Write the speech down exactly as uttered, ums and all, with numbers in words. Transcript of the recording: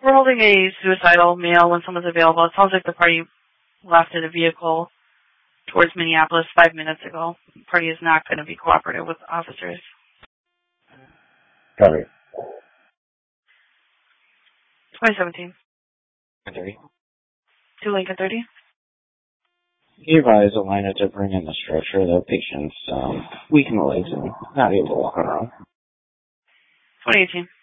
We're holding a suicidal male when someone's available. It sounds like the party left in a vehicle towards Minneapolis five minutes ago. The party is not going to be cooperative with officers. Copy. twenty seventeen. thirty. two Lincoln thirty. He advised Elena to bring in the stretcher. The patient's um, weak in the legs and not able to walk around. twenty eighteen.